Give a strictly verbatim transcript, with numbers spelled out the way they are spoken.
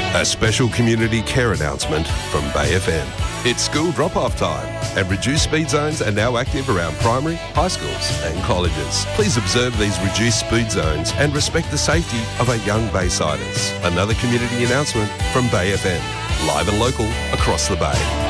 A special community care announcement from Bay F M. It's school drop-off time, and reduced speed zones are now active around primary, high schools and colleges. Please observe these reduced speed zones and respect the safety of our young Baysiders. Another community announcement from Bay F M. Live and local across the Bay.